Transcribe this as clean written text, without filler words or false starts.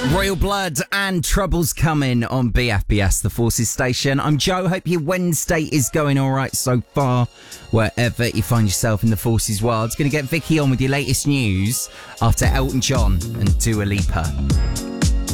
Royal Blood and Trouble's coming on BFBS, the Forces station. I'm Joe. Hope your Wednesday is going all right so far, wherever you find yourself in the Forces world. Going to get Vicky on with your latest news after Elton John and Dua Lipa.